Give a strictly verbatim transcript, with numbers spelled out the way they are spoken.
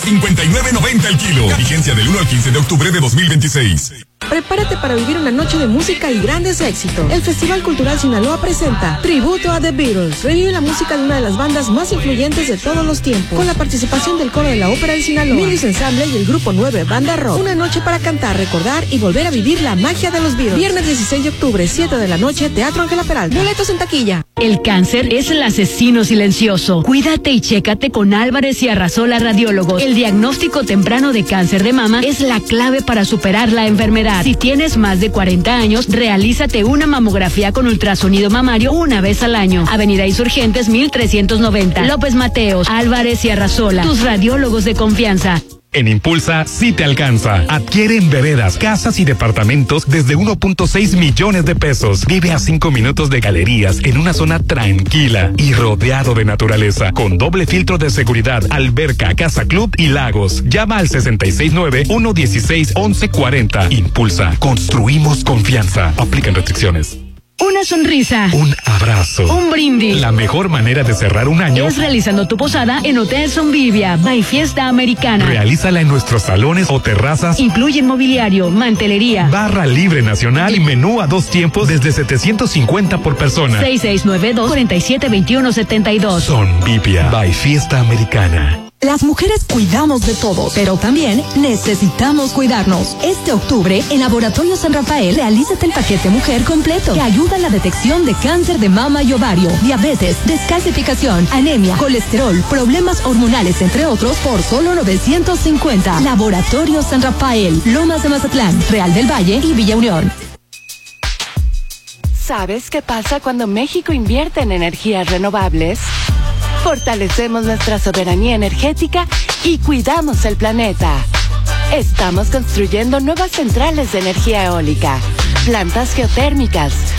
cincuenta y nueve noventa el kilo. Vigencia del uno al quince de octubre de dos mil veintiséis. Prepárate para vivir una noche de música y grandes éxitos. El Festival Cultural Sinaloa presenta Tributo a The Beatles. Revive la música de una de las bandas más influyentes de todos los tiempos, con la participación del coro de la Ópera de Sinaloa, Milis Ensamble y el Grupo nueve Banda Rock. Una noche para cantar, recordar y volver a vivir la magia de los Beatles. Viernes dieciséis de octubre, siete de la noche, Teatro Ángela Peralta. Boletos en taquilla. El cáncer es el asesino silencioso. Cuídate y chécate con Álvarez y Arrasola Radiólogos. El diagnóstico temprano de cáncer de mama es la clave para superar la enfermedad. Si tienes más de cuarenta años, realízate una mamografía con ultrasonido mamario una vez al año. Avenida Insurgentes mil trescientos noventa. López Mateos, Álvarez y Arrasola, tus radiólogos de confianza. En Impulsa sí te alcanza. Adquiere en veredas, casas y departamentos desde uno punto seis millones de pesos. Vive a cinco minutos de galerías en una zona tranquila y rodeado de naturaleza, con doble filtro de seguridad, alberca, casa club y lagos. Llama al sesenta y seis nueve, uno dieciséis, once cuarenta. Impulsa. Construimos confianza. Aplican restricciones. Una sonrisa. Un abrazo. Un brindis. La mejor manera de cerrar un año es realizando tu posada en Hotel Sonvivia by Fiesta Americana. Realízala en nuestros salones o terrazas. Incluye mobiliario, mantelería, barra libre nacional y menú a dos tiempos desde setecientos cincuenta por persona. seis seis nueve dos, cuatro siete dos uno siete dos. Sonvivia by Fiesta Americana. Las mujeres cuidamos de todo, pero también necesitamos cuidarnos. Este octubre, en Laboratorio San Rafael, realízate el paquete mujer completo, que ayuda a la detección de cáncer de mama y ovario, diabetes, descalcificación, anemia, colesterol, problemas hormonales, entre otros, por solo novecientos cincuenta. Laboratorio San Rafael, Lomas de Mazatlán, Real del Valle y Villa Unión. ¿Sabes qué pasa cuando México invierte en energías renovables? Fortalecemos nuestra soberanía energética y cuidamos el planeta. Estamos construyendo nuevas centrales de energía eólica, plantas geotérmicas,